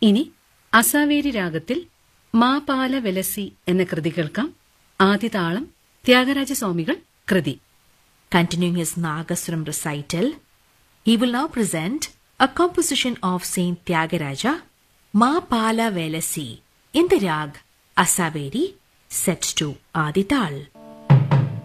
ഇനി അസാവേരി രാഗത്തിൽ മാ പാല വെലസി എന്ന കൃതി കേൾക്കാം. ആദിതാളം ത്യാഗരാജസ്വാമികൾ കൃതി. Continuing his Nagaswaram recital, he will now present a composition of Saint Tyagaraja, Ma Pala Velasi, in the rag Asaveri, set to Adital.